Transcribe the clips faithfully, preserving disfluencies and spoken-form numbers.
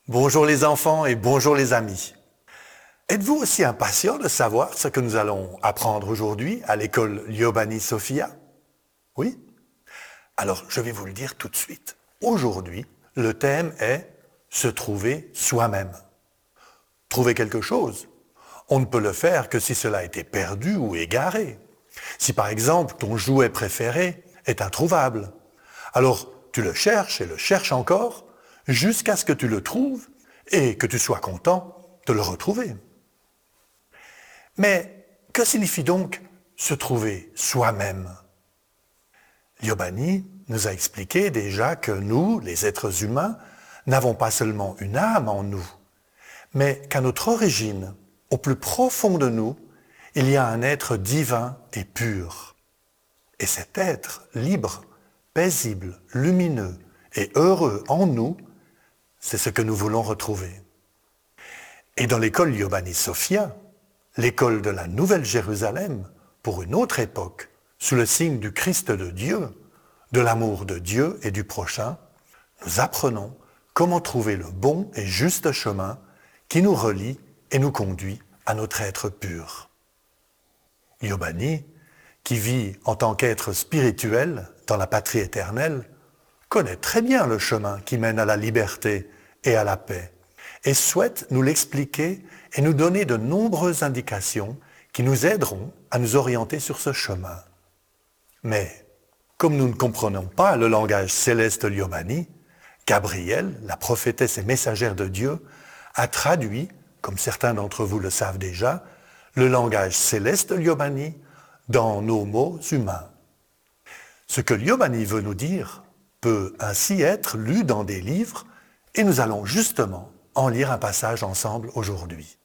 Bonjour les enfants et bonjour les amis. Êtes-vous aussi impatients de savoir ce que nous allons apprendre aujourd'hui à l'école Liobani Sofia? Oui? Alors je vais vous le dire tout de suite. Aujourd'hui, le thème est se trouver soi-même. Trouver quelque chose, on ne peut le faire que si cela a été perdu ou égaré. Si par exemple ton jouet préféré est introuvable, alors tu le cherches et le cherches encore jusqu'à ce que tu le trouves et que tu sois content de le retrouver. Mais que signifie donc se trouver soi-même? Liobani nous a expliqué déjà que nous, les êtres humains, n'avons pas seulement une âme en nous, mais qu'à notre origine, au plus profond de nous, il y a un être divin et pur. Et cet être libre, paisible, lumineux et heureux en nous, c'est ce que nous voulons retrouver. Et dans l'école Liobani Sofia, l'école de la Nouvelle Jérusalem, pour une autre époque, sous le signe du Christ de Dieu, de l'amour de Dieu et du prochain, nous apprenons comment trouver le bon et juste chemin qui nous relie et nous conduit à notre être pur. Liobani, qui vit en tant qu'être spirituel dans la patrie éternelle, connaît très bien le chemin qui mène à la liberté et à la paix, et souhaite nous l'expliquer et nous donner de nombreuses indications qui nous aideront à nous orienter sur ce chemin. Mais, comme nous ne comprenons pas le langage céleste Liobani, Gabrielle, la prophétesse et messagère de Dieu, a traduit, comme certains d'entre vous le savent déjà, le langage céleste Liobani dans nos mots humains. Ce que Liobani veut nous dire peut ainsi être lu dans des livres et nous allons justement en lire un passage ensemble aujourd'hui.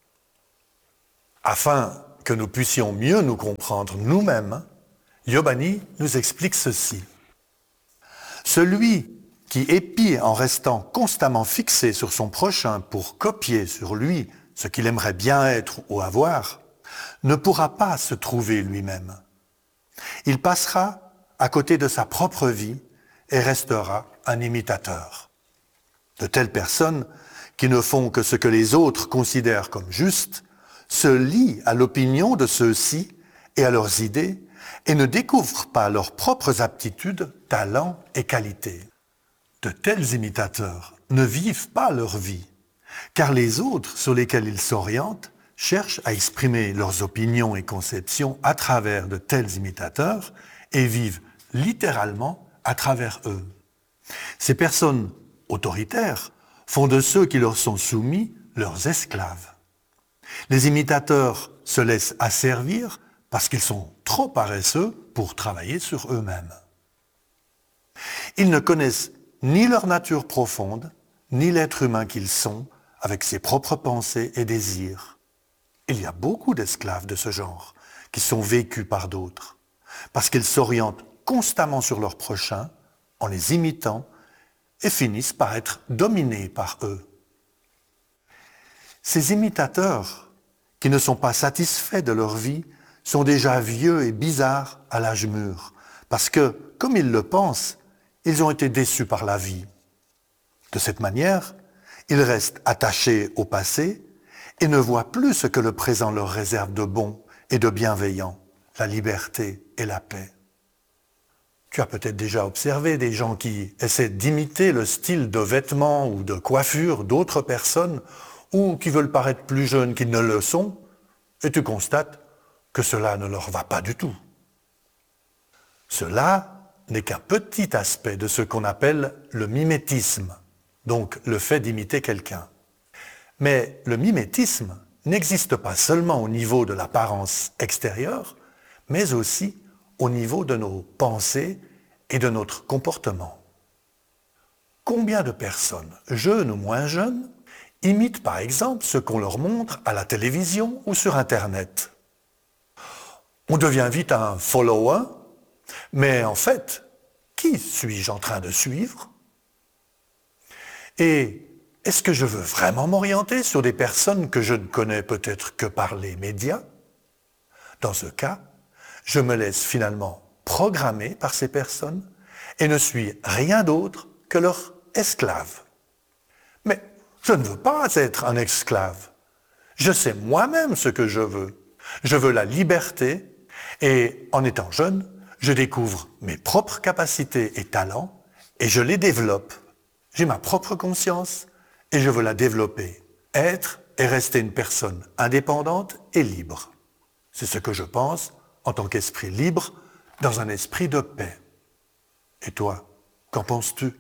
Afin que nous puissions mieux nous comprendre nous-mêmes, Liobani nous explique ceci. Celui qui épie en restant constamment fixé sur son prochain pour copier sur lui ce qu'il aimerait bien être ou avoir, ne pourra pas se trouver lui-même. Il passera à côté de sa propre vie et restera un imitateur. De telles personnes, qui ne font que ce que les autres considèrent comme juste, se lient à l'opinion de ceux-ci et à leurs idées et ne découvrent pas leurs propres aptitudes, talents et qualités. De tels imitateurs ne vivent pas leur vie, car les autres sur lesquels ils s'orientent cherchent à exprimer leurs opinions et conceptions à travers de tels imitateurs et vivent littéralement à travers eux. Ces personnes autoritaires font de ceux qui leur sont soumis leurs esclaves. Les imitateurs se laissent asservir parce qu'ils sont trop paresseux pour travailler sur eux-mêmes. Ils ne connaissent ni leur nature profonde, ni l'être humain qu'ils sont, avec ses propres pensées et désirs. Il y a beaucoup d'esclaves de ce genre qui sont vécus par d'autres, parce qu'ils s'orientent constamment sur leurs prochains en les imitant et finissent par être dominés par eux. Ces imitateurs, qui ne sont pas satisfaits de leur vie, sont déjà vieux et bizarres à l'âge mûr, parce que, comme ils le pensent, ils ont été déçus par la vie. De cette manière, ils restent attachés au passé et ne voient plus ce que le présent leur réserve de bon et de bienveillant, la liberté et la paix. Tu as peut-être déjà observé des gens qui essaient d'imiter le style de vêtements ou de coiffure d'autres personnes ou qui veulent paraître plus jeunes qu'ils ne le sont, et tu constates que cela ne leur va pas du tout. Cela n'est qu'un petit aspect de ce qu'on appelle le mimétisme, donc le fait d'imiter quelqu'un. Mais le mimétisme n'existe pas seulement au niveau de l'apparence extérieure, mais aussi au niveau de nos pensées et de notre comportement. Combien de personnes, jeunes ou moins jeunes, imitent par exemple ce qu'on leur montre à la télévision ou sur Internet? On devient vite un follower, mais en fait, qui suis-je en train de suivre? Et est-ce que je veux vraiment m'orienter sur des personnes que je ne connais peut-être que par les médias? Dans ce cas, je me laisse finalement programmer par ces personnes et ne suis rien d'autre que leur esclave. Mais Je ne veux pas être un esclave. Je sais moi-même ce que je veux. Je veux la liberté et en étant jeune, je découvre mes propres capacités et talents et je les développe. J'ai ma propre conscience et je veux la développer. Être et rester une personne indépendante et libre. C'est ce que je pense en tant qu'esprit libre dans un esprit de paix. Et toi, qu'en penses-tu?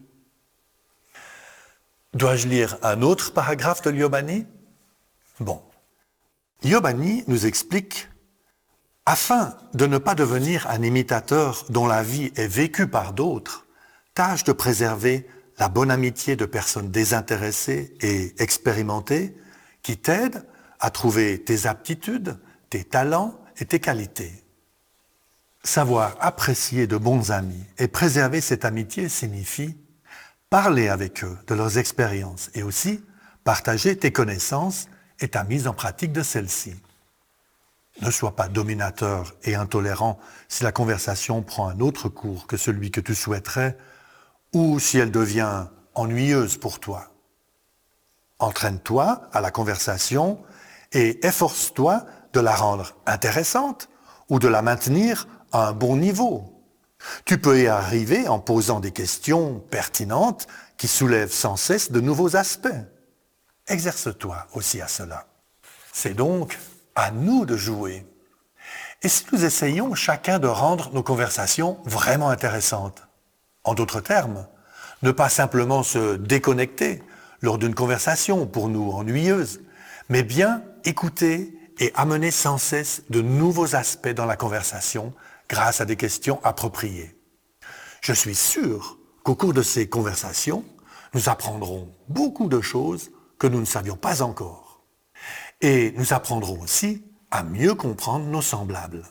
Dois-je lire un autre paragraphe de Liobani? Bon. Liobani nous explique « Afin de ne pas devenir un imitateur dont la vie est vécue par d'autres, tâche de préserver la bonne amitié de personnes désintéressées et expérimentées qui t'aident à trouver tes aptitudes, tes talents et tes qualités. Savoir apprécier de bons amis et préserver cette amitié signifie parler avec eux de leurs expériences et aussi partager tes connaissances et ta mise en pratique de celles-ci. Ne sois pas dominateur et intolérant si la conversation prend un autre cours que celui que tu souhaiterais ou si elle devient ennuyeuse pour toi. Entraîne-toi à la conversation et efforce-toi de la rendre intéressante ou de la maintenir à un bon niveau. Tu peux y arriver en posant des questions pertinentes qui soulèvent sans cesse de nouveaux aspects. Exerce-toi aussi à cela. C'est donc à nous de jouer. Et si nous essayons chacun de rendre nos conversations vraiment intéressantes? En d'autres termes, ne pas simplement se déconnecter lors d'une conversation pour nous ennuyeuse, mais bien écouter et amener sans cesse de nouveaux aspects dans la conversation grâce à des questions appropriées. Je suis sûr qu'au cours de ces conversations, nous apprendrons beaucoup de choses que nous ne savions pas encore. Et nous apprendrons aussi à mieux comprendre nos semblables.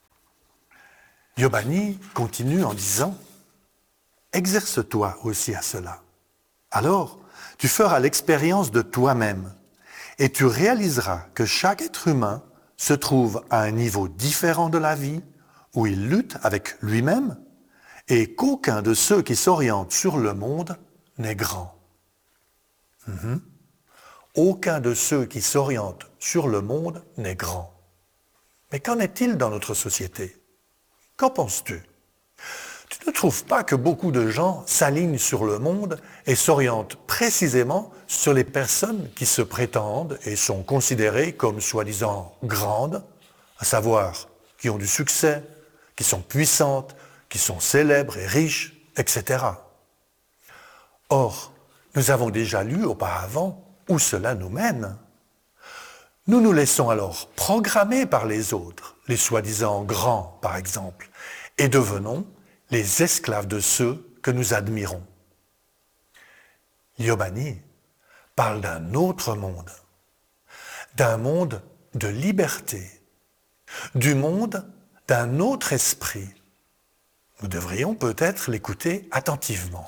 Liobani continue en disant « Exerce-toi aussi à cela. Alors, tu feras l'expérience de toi-même et tu réaliseras que chaque être humain se trouve à un niveau différent de la vie où il lutte avec lui-même et qu'aucun de ceux qui s'orientent sur le monde n'est grand. Mm-hmm. Aucun de ceux qui s'orientent sur le monde n'est grand. Mais qu'en est-il dans notre société? Qu'en penses-tu? Tu ne trouves pas que beaucoup de gens s'alignent sur le monde et s'orientent précisément sur les personnes qui se prétendent et sont considérées comme soi-disant grandes, à savoir qui ont du succès, qui sont puissantes, qui sont célèbres et riches, et cetera. Or, nous avons déjà lu auparavant où cela nous mène. Nous nous laissons alors programmer par les autres, les soi-disant grands par exemple, et devenons les esclaves de ceux que nous admirons. Liobani parle d'un autre monde, d'un monde de liberté, du monde d'un autre esprit. Nous devrions peut-être l'écouter attentivement.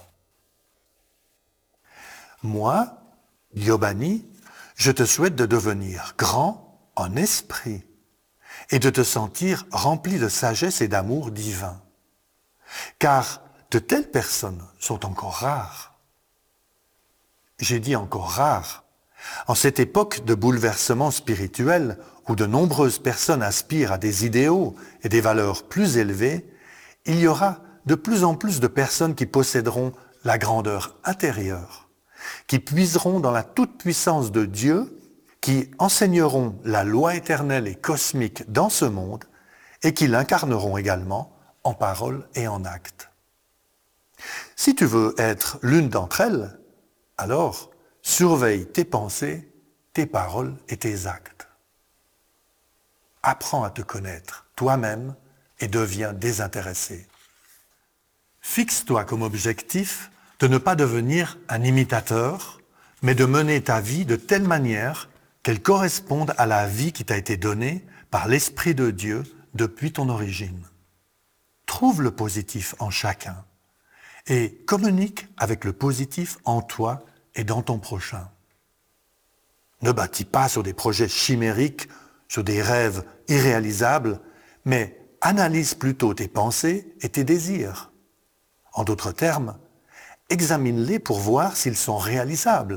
Moi, Liobani, je te souhaite de devenir grand en esprit et de te sentir rempli de sagesse et d'amour divin. Car de telles personnes sont encore rares. J'ai dit encore rares. En cette époque de bouleversement spirituel où de nombreuses personnes aspirent à des idéaux et des valeurs plus élevées, il y aura de plus en plus de personnes qui posséderont la grandeur intérieure, qui puiseront dans la toute-puissance de Dieu, qui enseigneront la loi éternelle et cosmique dans ce monde et qui l'incarneront également en parole et en acte. Si tu veux être l'une d'entre elles, alors surveille tes pensées, tes paroles et tes actes. Apprends à te connaître toi-même et deviens désintéressé. Fixe-toi comme objectif de ne pas devenir un imitateur, mais de mener ta vie de telle manière qu'elle corresponde à la vie qui t'a été donnée par l'Esprit de Dieu depuis ton origine. Trouve le positif en chacun et communique avec le positif en toi et dans ton prochain. Ne bâtis pas sur des projets chimériques, sur des rêves irréalisables, mais analyse plutôt tes pensées et tes désirs. En d'autres termes, examine-les pour voir s'ils sont réalisables,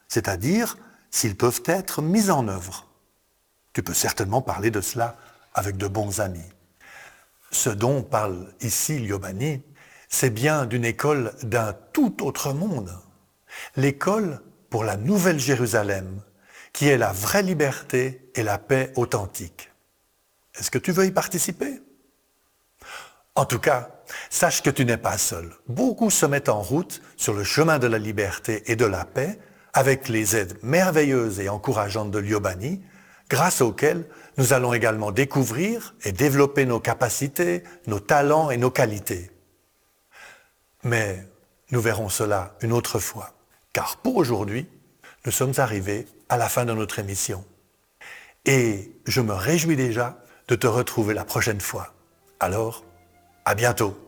c'est-à-dire s'ils peuvent être mis en œuvre. Tu peux certainement parler de cela avec de bons amis. Ce dont parle ici Liobani, c'est bien d'une école d'un tout autre monde. L'école pour la Nouvelle Jérusalem, qui est la vraie liberté et la paix authentique. Est-ce que tu veux y participer? En tout cas, sache que tu n'es pas seul. Beaucoup se mettent en route sur le chemin de la liberté et de la paix avec les aides merveilleuses et encourageantes de Liobani, grâce auxquelles nous allons également découvrir et développer nos capacités, nos talents et nos qualités. Mais nous verrons cela une autre fois, car pour aujourd'hui, nous sommes arrivés à la fin de notre émission. Et je me réjouis déjà de te retrouver la prochaine fois. Alors, à bientôt.